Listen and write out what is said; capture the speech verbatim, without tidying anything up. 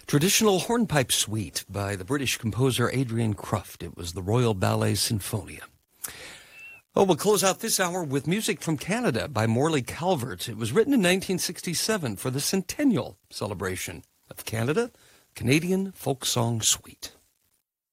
Traditional hornpipe suite by the British composer Adrian Cruft. It was the Royal Ballet Sinfonia. Oh, we'll close out this hour with music from Canada by Morley Calvert. It was written in nineteen sixty-seven for the centennial celebration of Canada, Canadian Folk Song Suite.